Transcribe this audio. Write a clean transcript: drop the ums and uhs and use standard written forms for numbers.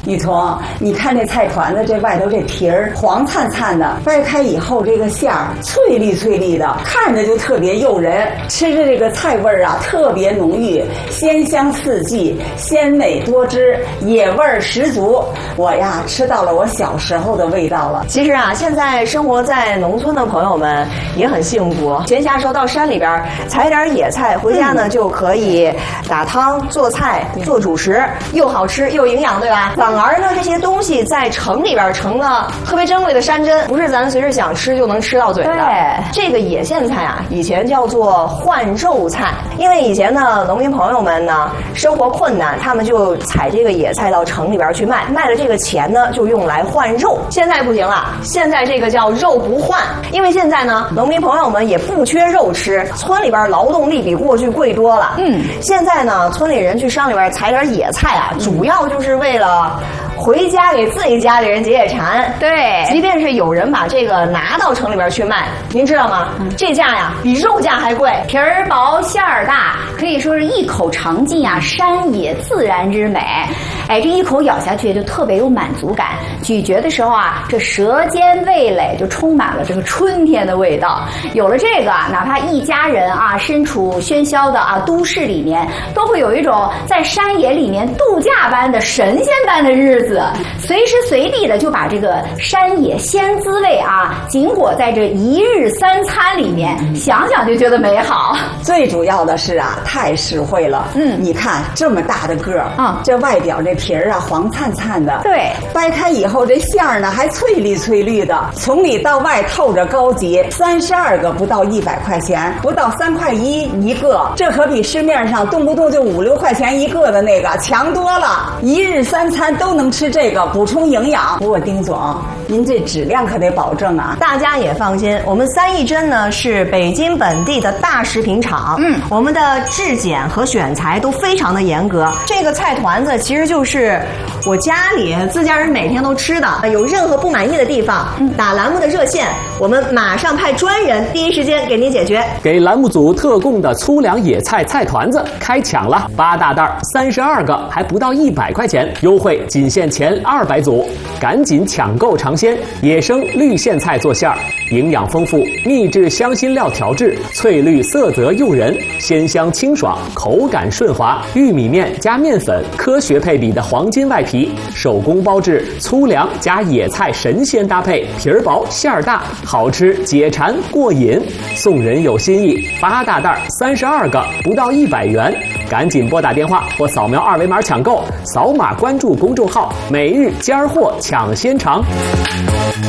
雨桐，你看这菜团子这外头这皮儿黄灿灿的，掰开以后这个馅儿翠绿翠绿的，看着就特别诱人，吃着这个菜味儿啊特别浓郁，鲜香四季，鲜美多汁，野味儿十足。我呀吃到了我小时候的味道了。 其实啊，现在生活在农村的朋友们也很幸福，闲暇时候到山里边采点野菜回家呢，就可以打汤、做菜、做主食，又好吃又营养，对吧？反而呢，这些东西在城里边成了特别珍贵的山珍，不是咱随时想吃就能吃到嘴的。 对， 这个野苋菜啊，以前叫做换肉菜，因为以前呢，农民朋友们呢生活困难，他们就采这个野菜到城里边去卖，卖了这个钱呢就用来换肉。现在不行了，现在这个叫肉不换，因为现在呢，农民朋友们也不缺肉吃，村里边劳动力比过去贵多了。现在呢，村里人去山里边采点野菜啊，主要就是为了回家给自己家里人解解馋。 对， 即便是有人把这个拿到城里边去卖，您知道吗？这价呀比肉价还贵。 皮儿薄馅儿大，可以说是一口尝尽啊山野自然之美。哎，这一口咬下去就特别有满足感，咀嚼的时候啊，这舌尖味蕾就充满了这个春天的味道。有了这个啊，哪怕一家人啊身处喧嚣的啊都市里面，都会有一种在山野里面度假般的神仙般的日子，随时随地的就把这个山野鲜滋味啊紧裹在这一日三餐里面，想想就觉得美好。 最主要的是啊，太实惠了。你看这么大的个儿，这外表这皮儿啊黄灿灿的， 对， 掰开以后这馅儿呢还翠绿翠绿的，从里到外透着高级。32个不到100块钱，不到3块1一个，这可比市面上动不动就5、6块钱一个的那个强多了。一日三餐都能吃这个，补充营养。不过丁总，您这质量可得保证啊。 大家也放心，我们三义珍呢是北京本地的大食品厂，我们的质检和选材都非常的严格。这个菜团子其实就是我家里自家人每天都吃的，有任何不满意的地方，打栏目的热线，我们马上派专人第一时间给您解决。 给栏目组特供的粗粮野菜菜团子开抢了，8大袋32个，还不到100块钱，优惠仅限前200组，赶紧抢购尝鲜！野生绿苋菜做馅儿，营养丰富，秘制香辛料调制，翠绿色泽诱人，鲜香清爽，口感顺滑。玉米面加面粉，科学配比的黄金外皮，手工包制，粗粮加野菜神仙搭配，皮儿薄馅儿大，好吃解馋过瘾。送人有心意，8大袋32个，不到100元，赶紧拨打电话或扫描2维码抢购，扫码关注公众号，每日尖儿货抢先尝。